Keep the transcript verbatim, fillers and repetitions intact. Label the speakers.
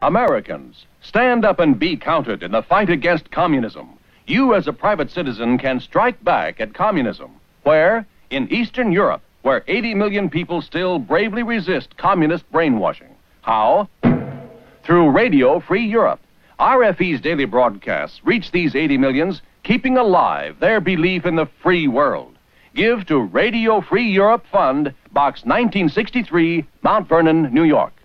Speaker 1: Americans, stand up and be counted in the fight against communism. You, as a private citizen, can strike back at communism. Where? In Eastern Europe, where eighty million people still bravely resist communist brainwashing. How? Through Radio Free Europe. R F E's daily broadcasts reach these eighty millions, keeping alive their belief in the free world. Give to Radio Free Europe Fund, Box nineteen sixty-three, Mount Vernon, New York.